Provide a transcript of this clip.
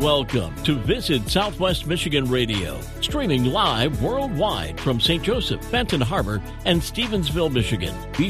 Welcome to Visit Southwest Michigan Radio, streaming live worldwide from St. Joseph, Benton Harbor, and Stevensville, Michigan. Be